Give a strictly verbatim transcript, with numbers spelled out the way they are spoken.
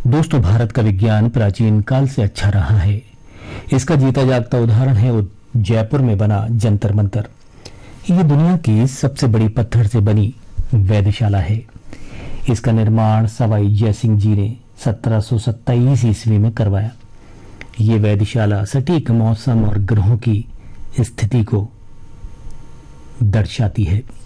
दोस्तों, भारत का विज्ञान प्राचीन काल से अच्छा रहा है। इसका जीता जागता उदाहरण है वो जयपुर में बना जंतर मंतर। ये दुनिया की सबसे बड़ी पत्थर से बनी वेधशाला है। इसका निर्माण सवाई जयसिंह जी ने सत्रह सौ सत्ताईस ईस्वी में करवाया। ये वेधशाला सटीक मौसम और ग्रहों की स्थिति को दर्शाती है।